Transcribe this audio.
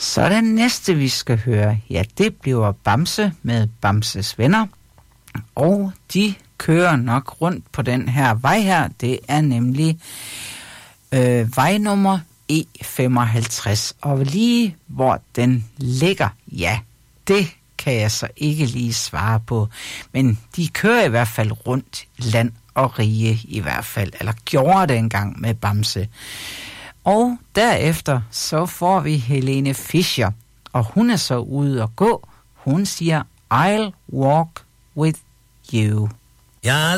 Så det næste, vi skal høre, ja, det bliver Bamse med Bamses venner. Og de kører nok rundt på den her vej her. Det er nemlig vejnummer E55. Og lige hvor den ligger, ja, det kan jeg så ikke lige svare på. Men de kører i hvert fald rundt land og rige i hvert fald. Eller gjorde det engang med Bamse. Og derefter så får vi Helene Fischer. Og hun er så ude at gå. Hun siger, I'll walk with you. Jeg